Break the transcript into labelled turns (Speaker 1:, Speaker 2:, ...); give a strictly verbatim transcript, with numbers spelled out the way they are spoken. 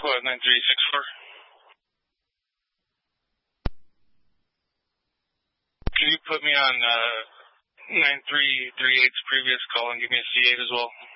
Speaker 1: What, nine three six four? Can you put me on uh, nine three three eight's previous call and give me a C eight as well?